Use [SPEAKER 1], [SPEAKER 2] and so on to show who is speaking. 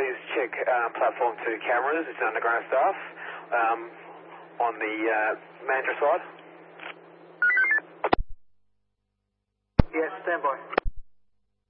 [SPEAKER 1] please check platform 2 cameras. It's underground staff on the Mandurah side.
[SPEAKER 2] Yes, stand by.